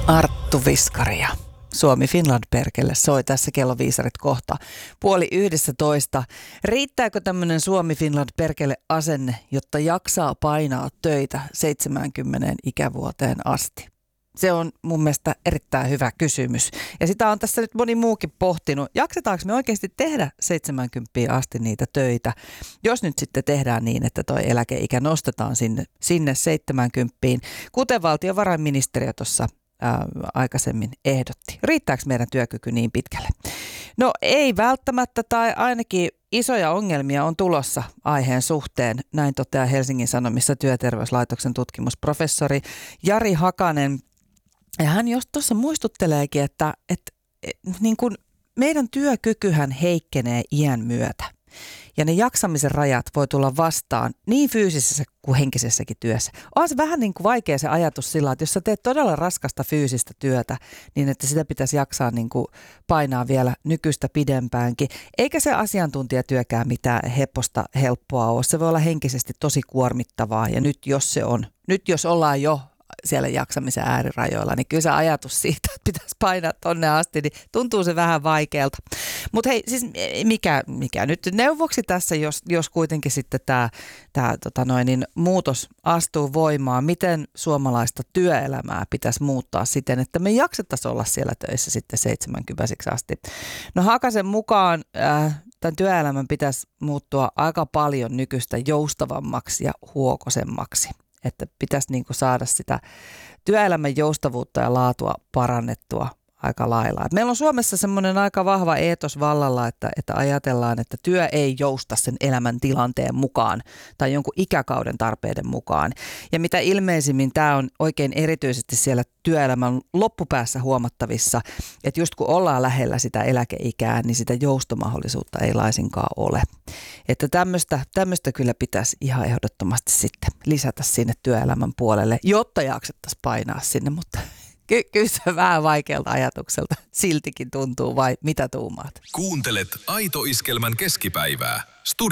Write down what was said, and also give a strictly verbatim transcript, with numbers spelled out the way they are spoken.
Arttu Viskari ja Suomi Finland perkele soi tässä kello viisarit kohta puoli yhdessä toista. Riittääkö tämmöinen Suomi Finland perkele asenne, jotta jaksaa painaa töitä seitsemäänkymmeneen ikävuoteen asti? Se on mun mielestä erittäin hyvä kysymys. Ja sitä on tässä nyt moni muukin pohtinut. Jaksetaanko me oikeasti tehdä seitsemäänkymmeneen asti niitä töitä, jos nyt sitten tehdään niin, että toi eläkeikä nostetaan sinne, sinne seitsemäänkymmeneen, kuten valtiovarainministeriö tuossa ää, aikaisemmin ehdotti. Riittääkö meidän työkyky niin pitkälle? No ei välttämättä, tai ainakin isoja ongelmia on tulossa aiheen suhteen. Näin toteaa Helsingin Sanomissa Työterveyslaitoksen tutkimusprofessori Jari Hakanen. Ja hän just tuossa muistutteleekin, että, että, että niin kuin meidän työkykyhän heikkenee iän myötä. Ja ne jaksamisen rajat voi tulla vastaan niin fyysisessä kuin henkisessäkin työssä. On se vähän niin kuin vaikea se ajatus sillä, että jos sä teet todella raskasta fyysistä työtä, niin että sitä pitäisi jaksaa niin kuin painaa vielä nykyistä pidempäänkin. Eikä se asiantuntijatyökään mitään hepposta helppoa ole. Se voi olla henkisesti tosi kuormittavaa ja nyt jos se on, nyt jos ollaan jo siellä jaksamisen äärirajoilla, niin kyllä se ajatus siitä, että pitäisi painaa tonne asti, niin tuntuu se vähän vaikealta. Mutta hei, siis mikä, mikä nyt neuvoksi tässä, jos, jos kuitenkin sitten tämä tää, tota noin, niin muutos astuu voimaan, miten suomalaista työelämää pitäisi muuttaa siten, että me jaksettaisiin olla siellä töissä sitten seitsemänkymmentä asti. No Hakasen mukaan äh, tämän työelämän pitäisi muuttua aika paljon nykyistä joustavammaksi ja huokosemmaksi. Että pitäisi niin kuin saada sitä työelämän joustavuutta ja laatua parannettua aika lailla. Et meillä on Suomessa semmoinen aika vahva eetos vallalla, että, että ajatellaan, että työ ei jousta sen elämän tilanteen mukaan tai jonkun ikäkauden tarpeiden mukaan. Ja mitä ilmeisimmin tämä on oikein erityisesti siellä työelämän loppupäässä huomattavissa, että just kun ollaan lähellä sitä eläkeikää, niin sitä joustomahdollisuutta ei laisinkaan ole. Että tämmöistä, tämmöistä kyllä pitäisi ihan ehdottomasti sitten lisätä sinne työelämän puolelle, jotta jaksettaisiin painaa sinne, mutta Ky- kyllä se vähän vaikealta ajatukselta siltikin tuntuu, vai mitä tuumaat? Kuuntelet Aito Iskelmän keskipäivää. Studio